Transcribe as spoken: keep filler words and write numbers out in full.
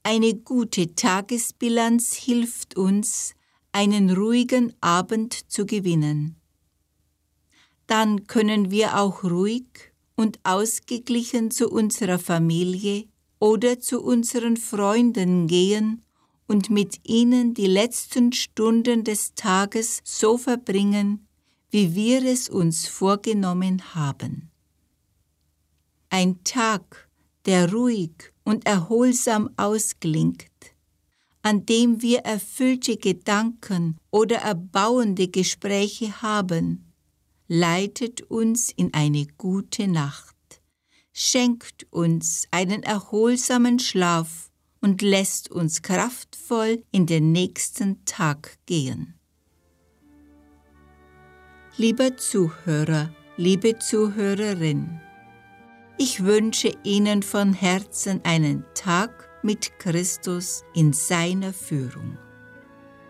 Eine gute Tagesbilanz hilft uns, einen ruhigen Abend zu gewinnen. Dann können wir auch ruhig und ausgeglichen zu unserer Familie oder zu unseren Freunden gehen und mit ihnen die letzten Stunden des Tages so verbringen, wie wir es uns vorgenommen haben. Ein Tag, der ruhig und erholsam ausklingt, an dem wir erfüllte Gedanken oder erbauende Gespräche haben, leitet uns in eine gute Nacht, schenkt uns einen erholsamen Schlaf und lässt uns kraftvoll in den nächsten Tag gehen. Lieber Zuhörer, liebe Zuhörerin, ich wünsche Ihnen von Herzen einen Tag mit Christus in seiner Führung.